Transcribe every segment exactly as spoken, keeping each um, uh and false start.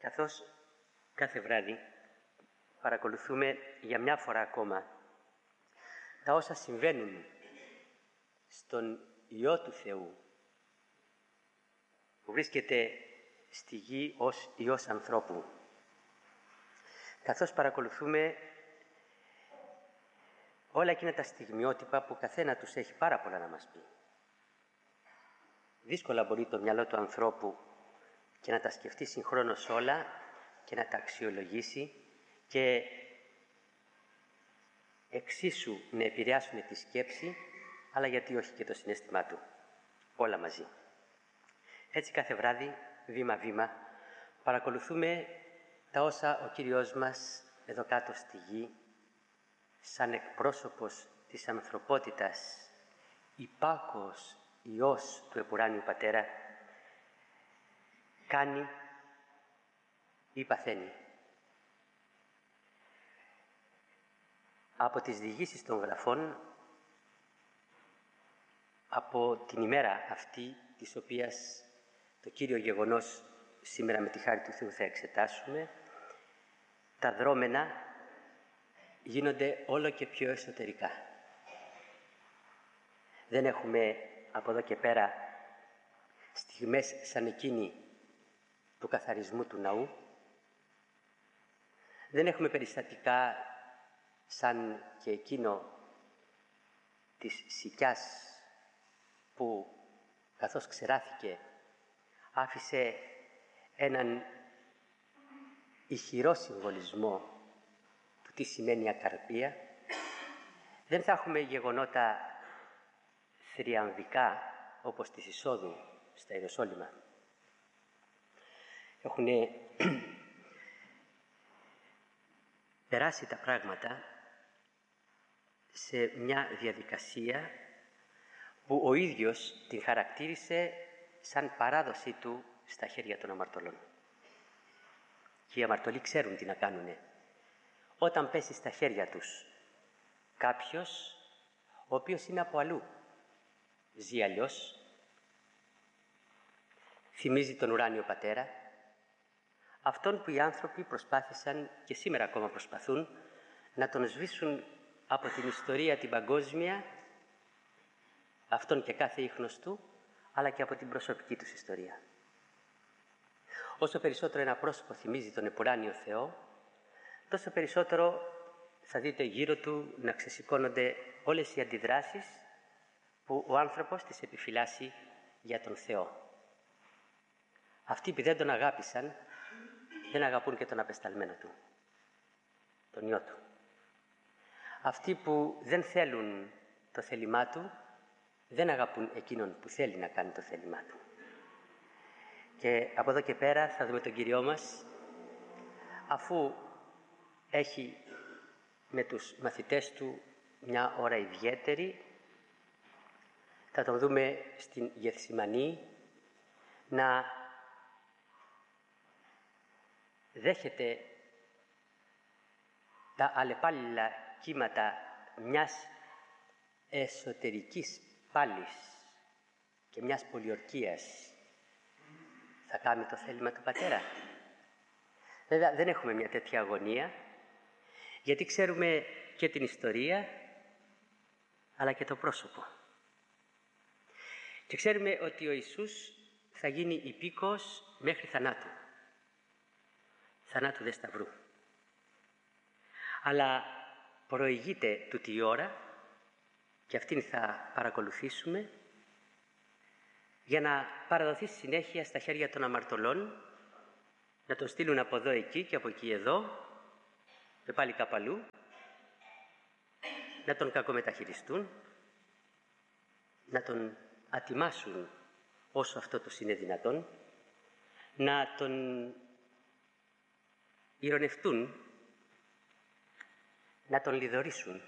καθώς κάθε βράδυ παρακολουθούμε για μια φορά ακόμα τα όσα συμβαίνουν στον Υιό του Θεού, που βρίσκεται στη γη ως Υιός ανθρώπου, καθώς παρακολουθούμε όλα εκείνα τα στιγμιότυπα που καθένα τους έχει πάρα πολλά να μας πει. Δύσκολα μπορεί το μυαλό του ανθρώπου και να τα σκεφτεί συγχρόνως όλα και να τα αξιολογήσει και εξίσου να επηρεάσουν τη σκέψη, αλλά γιατί όχι και το συναίσθημά του, όλα μαζί. Έτσι κάθε βράδυ, βήμα-βήμα, παρακολουθούμε τα όσα ο Κύριος μας εδώ κάτω στη γη, σαν εκπρόσωπος της ανθρωπότητας, υπάκος Υιός του Επουράνιου Πατέρα, κάνει ή παθαίνει. Από τις διηγήσεις των γραφών, από την ημέρα αυτή της οποίας το κύριο γεγονός σήμερα με τη χάρη του Θεού θα εξετάσουμε, τα δρόμενα γίνονται όλο και πιο εσωτερικά. Δεν έχουμε από εδώ και πέρα στιγμές σαν εκείνη του καθαρισμού του ναού. Δεν έχουμε περιστατικά σαν και εκείνο της Σικιάς που καθώς ξεράθηκε άφησε έναν ηχηρό συμβολισμό του τι σημαίνει ακαρπία. Δεν θα έχουμε γεγονότα θριαμβικά όπως της εισόδου στα Ιεροσόλυμα. Έχουν περάσει τα πράγματα σε μια διαδικασία που ο ίδιος την χαρακτήρισε σαν παράδοση του στα χέρια των αμαρτωλών. Και οι αμαρτωλοί ξέρουν τι να κάνουνε. Όταν πέσει στα χέρια τους κάποιος ο οποίος είναι από αλλού, ζει αλλιώς, θυμίζει τον ουράνιο Πατέρα, αυτόν που οι άνθρωποι προσπάθησαν και σήμερα ακόμα προσπαθούν να τον σβήσουν από την ιστορία την παγκόσμια, αυτόν και κάθε ίχνος του, αλλά και από την προσωπική τους ιστορία. Όσο περισσότερο ένα πρόσωπο θυμίζει τον επουράνιο Θεό, τόσο περισσότερο θα δείτε γύρω του να ξεσηκώνονται όλες οι αντιδράσεις που ο άνθρωπος τις επιφυλάσσει για τον Θεό. Αυτοί που δεν τον αγάπησαν, δεν αγαπούν και τον απεσταλμένο του, τον Υιό του. Αυτοί που δεν θέλουν το θέλημά του, δεν αγαπούν εκείνον που θέλει να κάνει το θέλημά του. Και από εδώ και πέρα θα δούμε τον Κύριό μας, αφού έχει με τους μαθητές του μια ώρα ιδιαίτερη, θα τον δούμε στην Γεθσιμανή να δέχεται τα αλλεπάλληλα κύματα μιας εσωτερικής πάλης και μιας πολιορκίας. Θα κάνει το θέλημα του Πατέρα. Βέβαια δεν έχουμε μια τέτοια αγωνία, γιατί ξέρουμε και την ιστορία αλλά και το πρόσωπο. Και ξέρουμε ότι ο Ιησούς θα γίνει υπήκοος μέχρι θανάτου. Θανάτου δε σταυρού. Αλλά προηγείται τούτη η ώρα, και αυτήν θα παρακολουθήσουμε, για να παραδοθεί συνέχεια στα χέρια των αμαρτωλών, να τον στείλουν από εδώ εκεί και από εκεί εδώ, και πάλι κάπου αλλού, να τον κακομεταχειριστούν, να τον ατιμάσουν όσο αυτό τους είναι δυνατόν, να τον ηρωνευτούν, να τον λιδωρήσουν.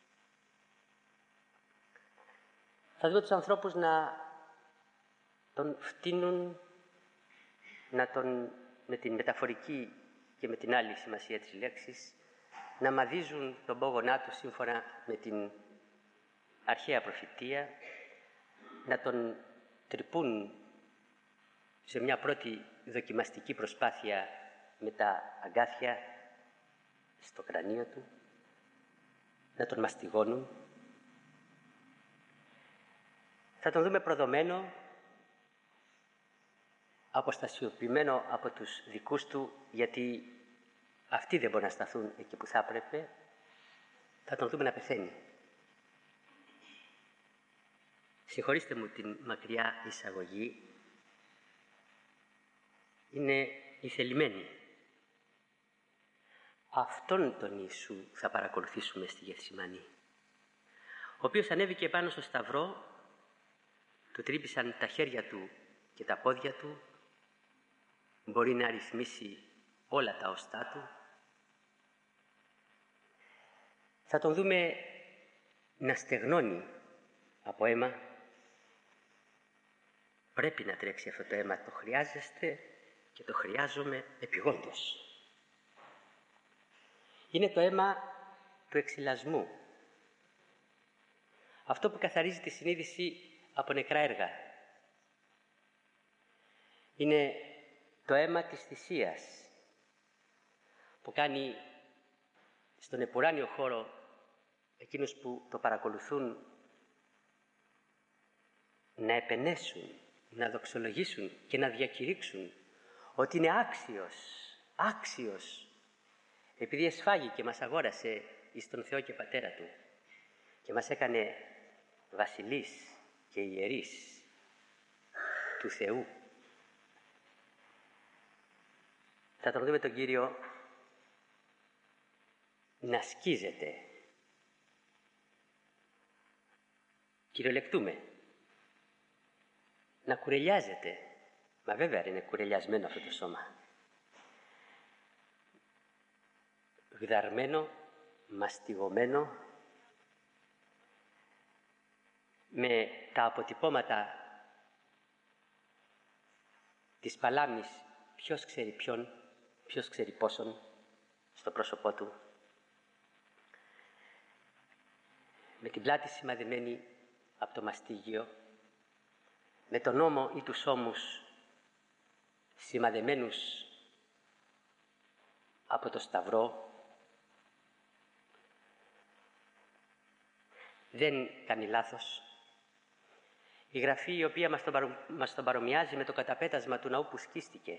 Θα δούμε τους ανθρώπους να τον φτύνουν, να τον, με την μεταφορική και με την άλλη σημασία της λέξης, να μαδίζουν τον πόγονά του σύμφωνα με την αρχαία προφητεία, να τον τρυπούν σε μια πρώτη δοκιμαστική προσπάθεια με τα αγκάθια στο κρανίο του, να τον μαστιγώνουν. Θα τον δούμε προδομένο, αποστασιοποιημένο από τους δικούς του, γιατί αυτοί δεν μπορούν να σταθούν εκεί που θα έπρεπε. Θα τον δούμε να πεθαίνει. Συγχωρήστε μου την μακριά εισαγωγή. Είναι η θελημένη. Αυτόν τον Ιησού θα παρακολουθήσουμε στη Γεθσιμανή, ο οποίος ανέβηκε πάνω στο σταυρό, του τρύπησαν τα χέρια του και τα πόδια του, μπορεί να ρυθμίσει όλα τα οστά του. Θα τον δούμε να στεγνώνει από αίμα. Πρέπει να τρέξει αυτό το αίμα, το χρειάζεστε και το χρειάζομαι επειγόντως. Είναι το αίμα του εξυλασμού. Αυτό που καθαρίζει τη συνείδηση από νεκρά έργα. Είναι το αίμα της θυσίας που κάνει στον επουράνιο χώρο εκείνους που το παρακολουθούν να επενέσουν, να δοξολογήσουν και να διακηρύξουν ότι είναι άξιος, άξιος, επειδή εσφάγει και μας αγόρασε εις τον Θεό και Πατέρα Του και μας έκανε βασιλείς και ιερείς του Θεού. Θα τον δούμε τον Κύριο να σκίζεται. Κυριολεκτούμε. Να κουρελιάζεται. Μα βέβαια είναι κουρελιασμένο αυτό το σώμα. Γδαρμένο, μαστιγωμένο, με τα αποτυπώματα της παλάμης, ποιος ξέρει ποιον, ποιος ξέρει πόσον, στο πρόσωπό του, με την πλάτη σημαδεμένη από το μαστίγιο, με τον ώμο ή τους ώμους σημαδεμένους από το σταυρό. Δεν κάνει λάθος. Η Γραφή, η οποία μας τον, παρο... μας τον παρομοιάζει με το καταπέτασμα του ναού που σκίστηκε.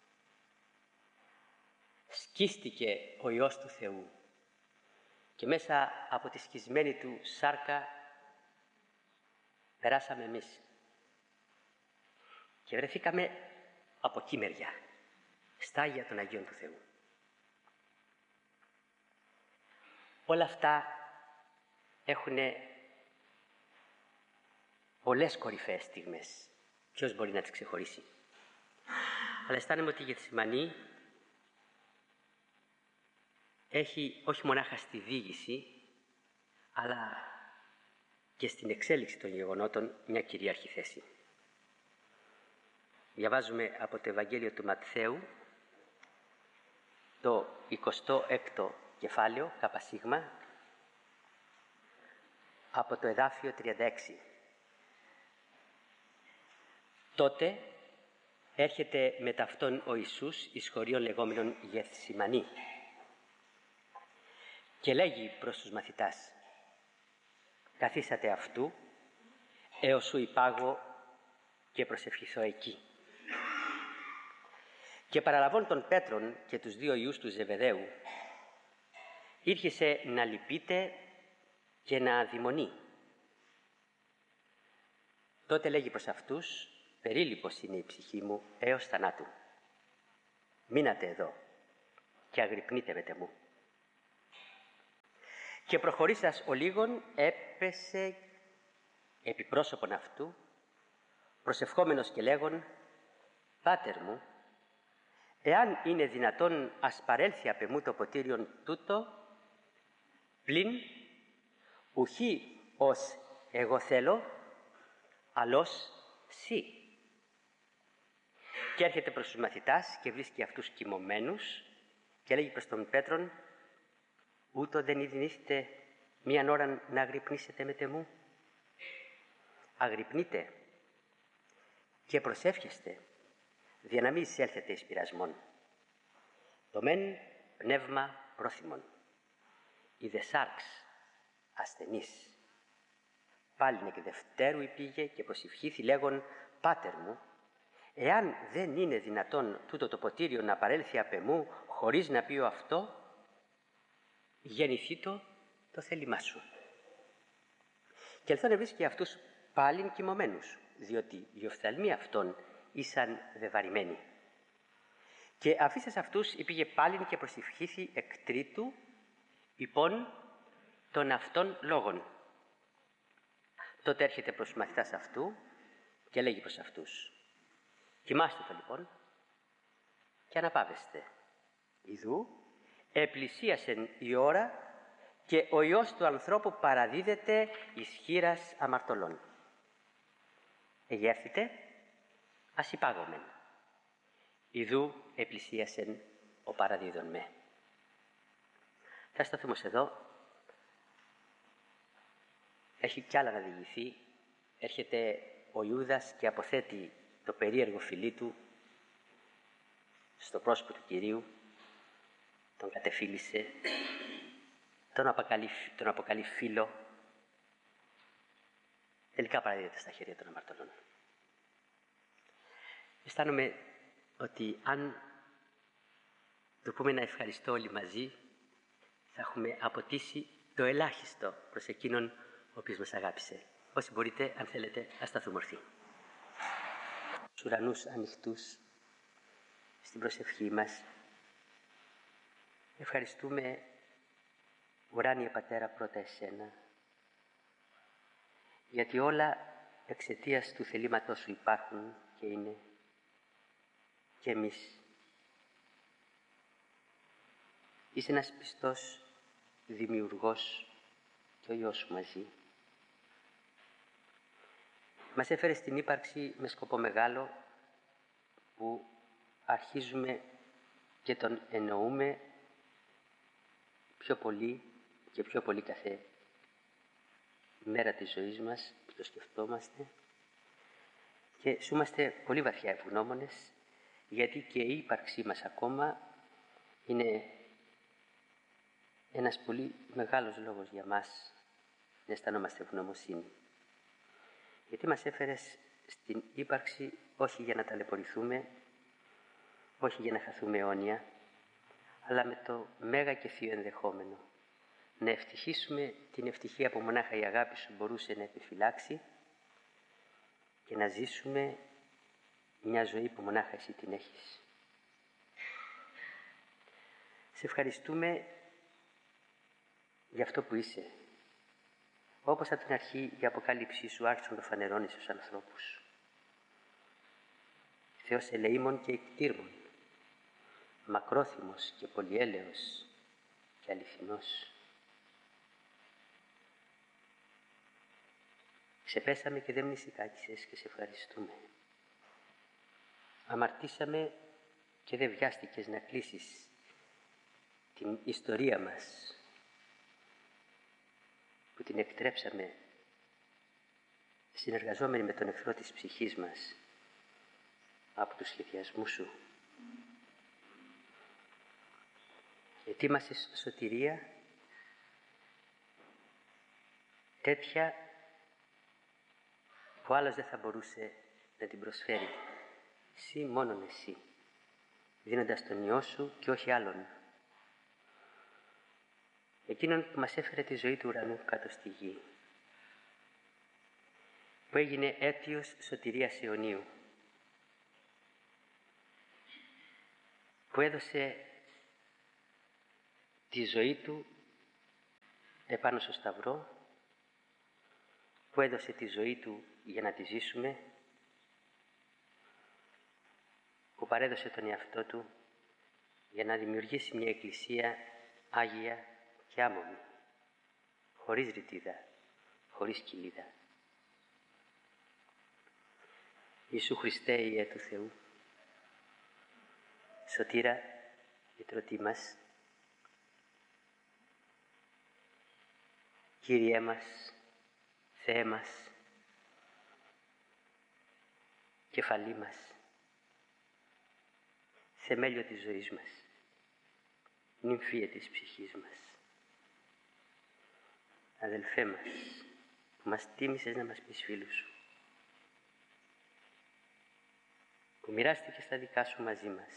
Σκίστηκε ο Υιός του Θεού και μέσα από τη σκισμένη του σάρκα περάσαμε εμείς και βρεθήκαμε από εκεί μεριά, στα Άγια των Αγίων του Θεού. Όλα αυτά έχουν πολλές κορυφαίες στιγμές. Ποιος μπορεί να τις ξεχωρίσει? Αλλά αισθάνομαι ότι η Γεθσιμανή έχει όχι μονάχα στη διήγηση, αλλά και στην εξέλιξη των γεγονότων μια κυρίαρχη θέση. Διαβάζουμε από το Ευαγγέλιο του Ματθαίου, το εικοστό έκτο κεφάλαιο, καπασίγμα, από το εδάφιο τριάντα έξι. Τότε έρχεται με ταυτόν ο Ιησούς εις χωρίον λεγόμενον Γεθσιμανή και λέγει προς τους μαθητάς: καθίσατε αυτού έως σου υπάγω και προσευχηθώ εκεί. Και παραλαβών των Πέτρων και τους δύο ιούς του Ζεβεδαίου, ήρχισε να λυπείται και να αδειμονεί. Τότε λέγει προς αυτούς: περίλυπος είναι η ψυχή μου έως θανάτου. Μείνατε εδώ και αγρυπνείτε μετ' εμού. Και προχωρήσας ο λίγον έπεσε επί πρόσωπον αυτού, προσευχόμενος και λέγον: Πάτερ μου, εάν είναι δυνατόν ας παρέλθει απ' εμού το ποτήριον τούτο, πλην ουχή ως εγώ θέλω, αλλώς σύ. Και έρχεται προς τους μαθητάς και βρίσκει αυτούς κοιμωμένους και λέγει προς τον Πέτρον: ούτω δεν ειδηνήσετε μίαν ώρα να αγρυπνήσετε μετ' εμού? Αγρυπνείτε και προσεύχεστε, δια να μην εισέλθετε εις πειρασμόν. Το μεν πνεύμα πρόθυμον, η δε σάρξ ασθενής. Πάλιν εκ δευτέρου υπήγε και προσευχήθη λέγον, «Πάτερ μου, εάν δεν είναι δυνατόν τούτο το ποτήριο να παρέλθει απ' εμού χωρίς να πει ο αυτό, γεννηθεί το το θέλημά σου». Και ελθόν ευρίσκει αυτούς πάλιν κοιμωμένους, διότι οι οφθαλμοί αυτών ήσαν βεβαρημένοι. Και αφήσας αυτούς υπήγε πάλιν και προσευχήθη εκ τρίτου υπόν των αυτών λόγων. Τότε έρχεται προς μαθητάς αυτού και λέγει προς αυτούς, «Κοιμάστε το λοιπόν και αναπαύεστε. Ιδού επλησίασεν η ώρα και ο Υιός του ανθρώπου παραδίδεται εις χεῖρας αμαρτωλών. Εγέρθητε, ας υπάγομεν. Ιδού επλησίασεν ο παραδίδων με». Θα σταθούμε εδώ. Έχει κι άλλα να διηγηθεί. Έρχεται ο Ιούδας και αποθέτει το περίεργο φιλί του στο πρόσωπο του Κυρίου, τον κατεφίλησε, τον αποκαλεί, τον αποκαλεί φίλο, τελικά παραδίδεται στα χέρια των αμαρτωλών. Αισθάνομαι ότι αν το πούμε να ευχαριστώ όλοι μαζί, θα έχουμε αποτίσει το ελάχιστο προς εκείνον ο οποίος μας αγάπησε. Όσοι μπορείτε, αν θέλετε, ας σταθούμε ορθοί. Στους ουρανούς ανοιχτούς, στην προσευχή μας, ευχαριστούμε, ουράνιε Πατέρα, πρώτα εσένα, γιατί όλα εξαιτίας του θελήματός σου υπάρχουν και είναι, και εμείς. Είσαι ένας πιστός δημιουργός και ο Υιός σου μαζί. Μας έφερε στην ύπαρξη με σκοπό μεγάλο που αρχίζουμε και τον εννοούμε πιο πολύ και πιο πολύ κάθε μέρα της ζωής μας που το σκεφτόμαστε, και σου είμαστε πολύ βαθιά ευγνώμονες, γιατί και η ύπαρξή μας ακόμα είναι ένας πολύ μεγάλος λόγος για μας να αισθανόμαστε ευγνωμοσύνη. Γιατί μας έφερες στην ύπαρξη όχι για να ταλαιπωρηθούμε, όχι για να χαθούμε αιώνια, αλλά με το μέγα και θείο ενδεχόμενο να ευτυχίσουμε την ευτυχία που μονάχα η αγάπη σου μπορούσε να επιφυλάξει και να ζήσουμε μια ζωή που μονάχα εσύ την έχεις. Σε ευχαριστούμε για αυτό που είσαι. Όπως από την αρχή η αποκάλυψή σου άρχισε να το φανερώνει στους ανθρώπους. Θεός ελεήμων και εκτήρμων, μακρόθυμος και πολυέλεος και αληθινός. Ξεπέσαμε και δεν μνησικάκησες και σε ευχαριστούμε. Αμαρτήσαμε και δεν βιάστηκες να κλείσεις την ιστορία μας, που την εκτρέψαμε συνεργαζόμενοι με τον εχθρό της ψυχής μας από τους σχεδιασμούς σου. Ετοίμασες σωτηρία τέτοια που άλλος δεν θα μπορούσε να την προσφέρει. Εσύ, μόνον εσύ, δίνοντας τον Υιό σου και όχι άλλον. Εκείνον που μας έφερε τη ζωή του ουρανού κάτω στη γη, που έγινε αίτιος σωτηρίας αιωνίου, που έδωσε τη ζωή του επάνω στο σταυρό, που έδωσε τη ζωή του για να τη ζήσουμε, που παρέδωσε τον εαυτό του για να δημιουργήσει μια εκκλησία άγια και άμωμη, χωρίς ρητίδα, χωρίς κοιλίδα. Ιησού Χριστέ, Υιέ του Θεού, σωτήρα και τρωτή μας, Κύριέ μας, Θεέ μας, κεφαλή μας, θεμέλιο της ζωής μας, νυμφία της ψυχής μας, αδελφέ μας, που μας τίμησες να μας πεις φίλους σου, που μοιράστηκες τα δικά σου μαζί μας,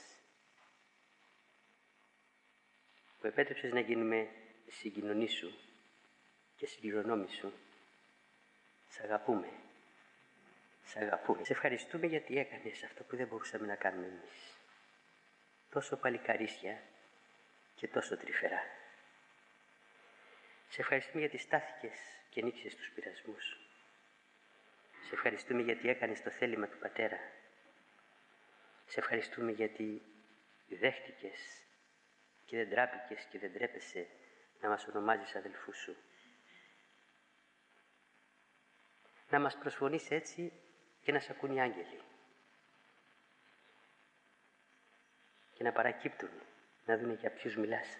που επέτρεψες να γίνουμε συγκοινωνοί σου και συγκληρονόμοι σου. Σ' αγαπούμε, σ' αγαπούμε. Σε ευχαριστούμε γιατί έκανες αυτό που δεν μπορούσαμε να κάνουμε εμείς. Τόσο παλικαρίσια και τόσο τρυφερά. Σε ευχαριστούμε γιατί στάθηκες και νίξες τους πειρασμούς. Σε ευχαριστούμε γιατί έκανες το θέλημα του Πατέρα. Σε ευχαριστούμε γιατί δέχτηκες και δεν τράπηκες και δεν τρέπεσαι να μας ονομάζεις αδελφούς σου. Να μας προσφωνείς έτσι και να σ' ακούν οι άγγελοι. Και να παρακύπτουν, να δουν για ποιους μιλάς.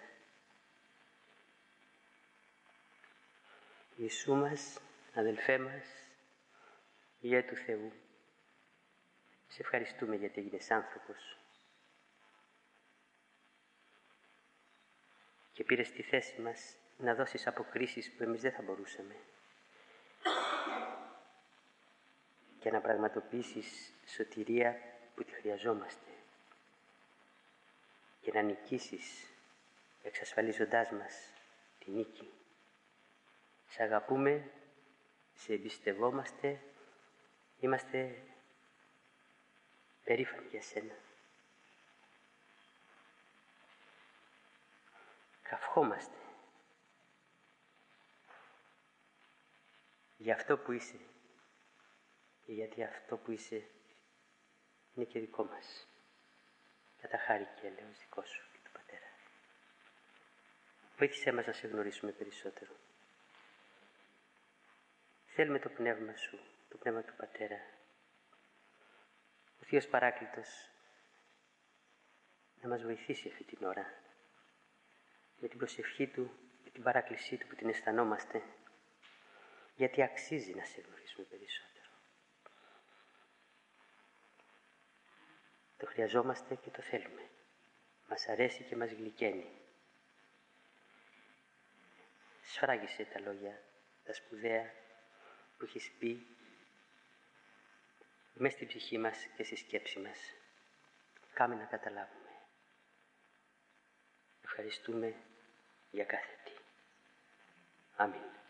Ιησού μας, αδελφέ μας, Υιέ του Θεού, σε ευχαριστούμε γιατί έγινες άνθρωπος και πήρες τη θέση μας να δώσεις αποκρίσεις που εμείς δεν θα μπορούσαμε και να πραγματοποιήσεις σωτηρία που τη χρειαζόμαστε και να νικήσεις εξασφαλίζοντάς μας τη νίκη. Σε αγαπούμε, σε εμπιστευόμαστε, είμαστε περήφανοι για σένα. Καυχόμαστε για αυτό που είσαι και γιατί αυτό που είσαι είναι και δικό μας. Κατά χάρη και έλεος δικό σου και του Πατέρα. Βοήθησέ μας να σε γνωρίσουμε περισσότερο. Θέλουμε το Πνεύμα σου, το Πνεύμα του Πατέρα. Ο Θείος Παράκλητος να μας βοηθήσει αυτή την ώρα με την προσευχή του, με την παράκλησή του που την αισθανόμαστε, γιατί αξίζει να σε γνωρίσουμε περισσότερο. Το χρειαζόμαστε και το θέλουμε. Μας αρέσει και μας γλυκαίνει. Σφράγισε τα λόγια, τα σπουδαία που έχεις πει μες στην ψυχή μας και στη σκέψη μας. Κάμε να καταλάβουμε. Ευχαριστούμε για κάθε τι. Αμήν.